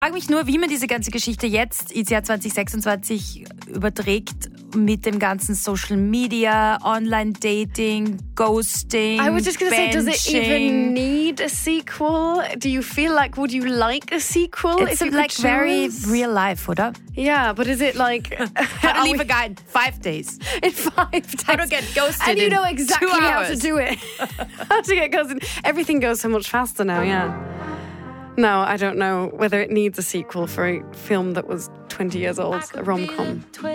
Ich frage mich nur, wie man diese ganze Geschichte jetzt ins Jahr 2026 überträgt mit dem ganzen Social Media, Online-Dating, Ghosting, I was just going to say, does it benching. even need a sequel? Do you feel like, would you like a sequel? It's if you like could very choose? real life, oder? Yeah, but is it like... How to leave a guy in 5 days. in 5 days. How to get ghosted and you in know exactly 2 how to hours. do it. How to get ghosted. Everything goes so much faster now, yeah. No, I don't know whether it needs a sequel for a film that was 20 years old, a rom-com.